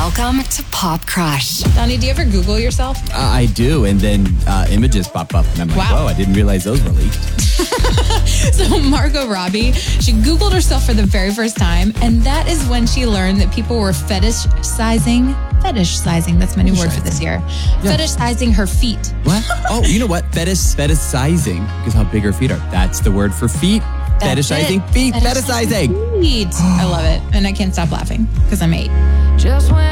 Welcome to Pop Crush. Donnie, do you ever Google yourself? I do, and then images pop up, and I'm like, Wow. whoa, I didn't realize those were leaked. So Margot Robbie, she Googled herself for the very first time, and that is when she learned that people were fetishizing, that's my new word for this year, fetishizing her feet. What? Oh, you know what? Fetishizing, because how big her feet are. That's the word for feet. Fetishizing feet. Fetishizing. Feet. I love it, and I can't stop laughing because I'm 8. Just when